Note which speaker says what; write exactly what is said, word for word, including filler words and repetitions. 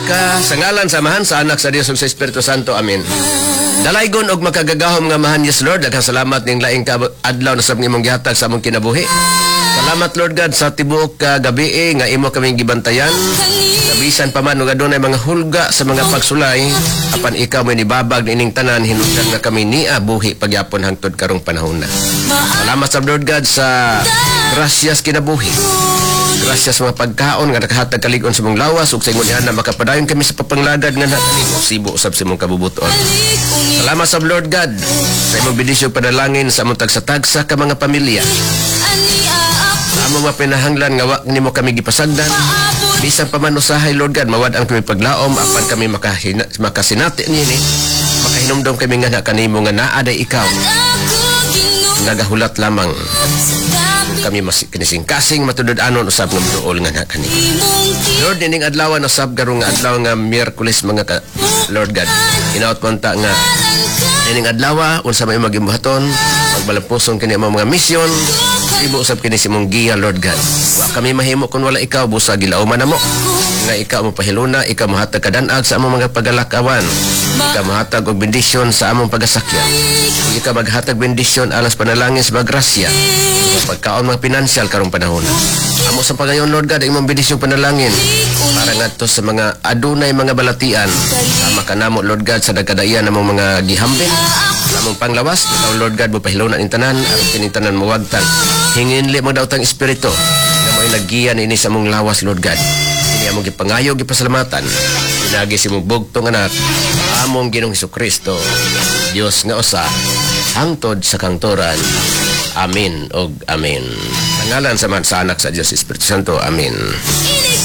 Speaker 1: ka sa ngalan samahan sa anak sa Dios ug sa Espiritu Santo. Amen. Dalaygon og makagagahom nga mahan yes Lord, daghang salamat ning laing ka adlaw na sab nimong gihatag sa among kinabuhi. Salamat Lord God sa tibuok ka gabi eh, nga imo kaming gibantayan. Nabisan pa man ug adunay mga hulga sa mga pagsulay, apan ikaw may nibabag nining tanan hinungdan nga kami niya buhi pagyapon hangtod karong panahon na. Salamat sa Lord God sa gracias kinabuhi. Gracias mga pagkaon nga nakahatag kaligon sa mong lawas ug sa ingon na makapadayon kami sa papanglagad nga nakanimo sibo usab sa imong kabubuton. Salamat sa Lord God sa imong bendisyon padalangin sa among tagsa-tagsa ka mga pamilya. Sa among mga pinahanglan nga wa nimo kami gipasagdan. Bisan pa man usahay Lord God mawad-an kami paglaom apan kami makahina, makasinati niini. Makahinumdom kami nga na kanimo nga naa day ikaw. Nagahulat lamang kami mas kinising-kasing matudod-anon usab ng duol nga nakani. Lord, nining adlaw na usab karong nga adlaw nga Miyerkules mga ka, Lord God. Inaot man ta nga nining adlaw unsa may magimbuhaton, pagbalampuson kini ang mga misyon, ibo usab kini si mong giya Lord God. Wa kami mahimo kun wala ikaw busa gilauman namo. Nga ikaw mo pahiluna, ikaw mohatag kadanag sa among mga pagalakawan. Ikaw mohatag og bendisyon sa among pagasakyan. Ikaw maghatag bendisyon alas panalangin sa grasya. Pagkaon mga pinansyal karong panahon. Amo sa pagayon Lord God imong bendisyon panalangin para ngadto sa mga adunay mga balatian. Sama kanamo Lord God sa dagkadayan namong mga gihambin. Namong panglawas, ikaw Lord God mo pahiluna ning tanan aron kining tanan mawagtang. Hinginli mo daw tang espiritu nga mo'y naggiyan ini sa mong lawas Lord God. Kini among gipangayo gipasalamatan. Pinagi si mong bugtong anak among Ginoong Hesukristo. Dios nga usa hangtod sa kangturan. Amin og amen. Sa ngalan sa man sa anak sa Dios Espiritu Santo. Amen.